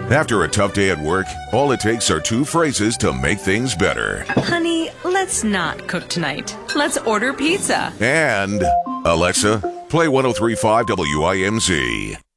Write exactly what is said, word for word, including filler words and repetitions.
After a tough day at work, all it takes are two phrases to make things better. Honey, let's not cook tonight. Let's order pizza. And, Alexa, play one oh three point five W I M Z.